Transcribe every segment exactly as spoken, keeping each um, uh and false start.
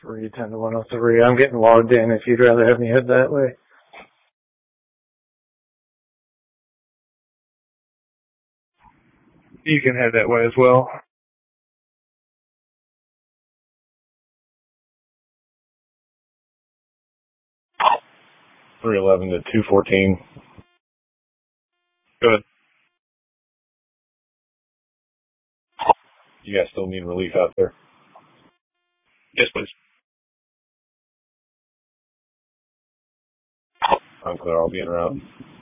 three ten to one oh three. I'm getting logged in if you'd rather have me head that way. You can head that way as well. three eleven to two fourteen. Go ahead. You guys still need relief out there? Yes, please. I'm clear. I'll be en route.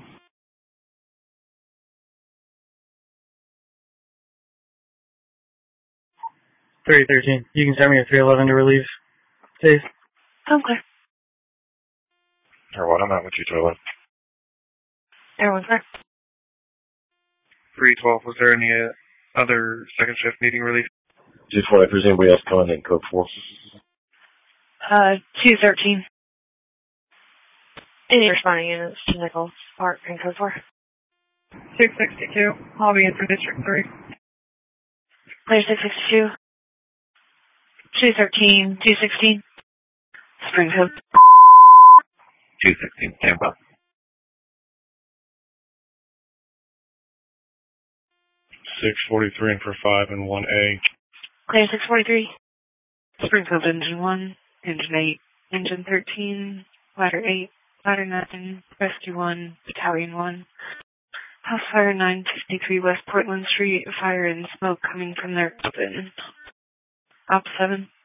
three thirteen. You can send me a three eleven to relieve. Safe. I'm clear. Or what? I'm out with you, Toilet. Everyone's clear. three twelve, was there any uh, other second shift needing relief? Just what if there's anybody else coming in code four. Uh, two thirteen. Any responding units to Nichols Park and code four. six sixty-two. I'll be in for District three. Clear six sixty-two. two thirteen. two sixteen. Spring code. two sixteen, Tampa. six forty-three and for five and one A. Clear six forty-three. Spring code engine one. Engine eight. Engine thirteen. Ladder eight. Ladder nine. Rescue one. Battalion one. House fire nine fifty-three West Portland Street. Fire and smoke coming from their open. Op seven.